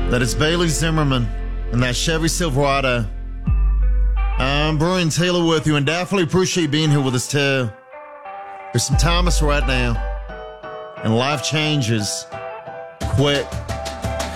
that it's Bailey Zimmerman and that Chevy Silverado. I'm Brian Taylor with you and definitely appreciate you being here with us too. There's some Thomas right now, and life changes quick.